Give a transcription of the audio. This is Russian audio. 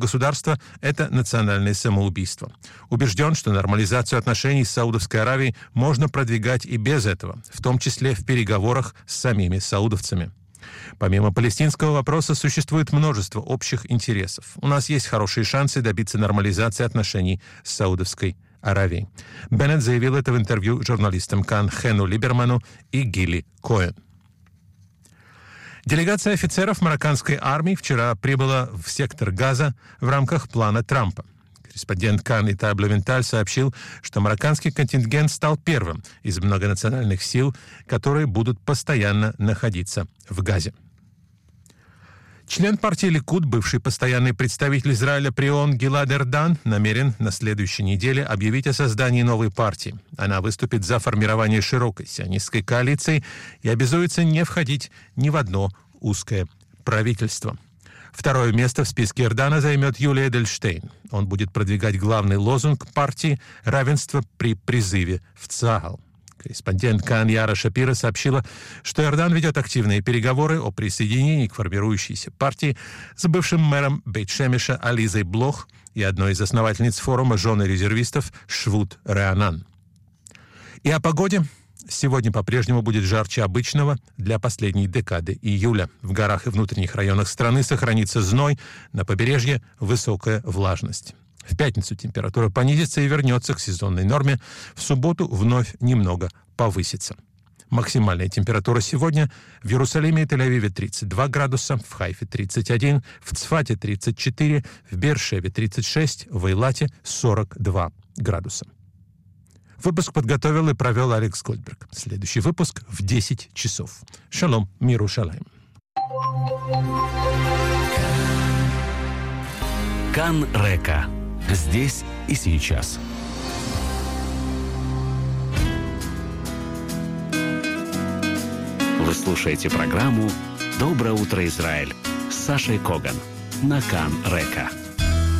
государства – это национальное самоубийство. Убежден, что нормализацию отношений с Саудовской Аравией можно продвигать и без этого, в том числе в переговорах с самими саудовцами. Помимо палестинского вопроса существует множество общих интересов. У нас есть хорошие шансы добиться нормализации отношений с Саудовской Аравией. Беннет заявил это в интервью журналистам Кан Хену Либерману и Гилли Коэн. Делегация офицеров марокканской армии вчера прибыла в сектор Газа в рамках плана Трампа. Корреспондент Кан Итаб Левенталь сообщил, что марокканский контингент стал первым из многонациональных сил, которые будут постоянно находиться в Газе. Член партии Ликуд, бывший постоянный представитель Израиля при ООН Гилад Эрдан, намерен на следующей неделе объявить о создании новой партии. Она выступит за формирование широкой сионистской коалиции и обязуется не входить ни в одно узкое правительство. Второе место в списке Эрдана займет Юлия Эдельштейн. Он будет продвигать главный лозунг партии «Равенство при призыве в ЦАГАЛ». Корреспондент Кан Яра Шапира сообщила, что Эрдан ведет активные переговоры о присоединении к формирующейся партии с бывшим мэром Бейт-Шемеша Ализой Блох и одной из основательниц форума «Жены резервистов» Швуд Реанан. И о погоде. Сегодня по-прежнему будет жарче обычного для последней декады июля. В горах и внутренних районах страны сохранится зной, на побережье высокая влажность. В пятницу температура понизится и вернется к сезонной норме. В субботу вновь немного повысится. Максимальная температура сегодня в Иерусалиме и Тель-Авиве 32 градуса, в Хайфе 31, в Цфате 34, в Беэр-Шеве 36, в Эйлате 42 градуса. Выпуск подготовил и провел Алекс Гольдберг. Следующий выпуск в 10 часов. Шалом, миру шалаим. Кан Река. Здесь и сейчас. Вы слушаете программу «Доброе утро, Израиль» с Сашей Коган на Кан Река.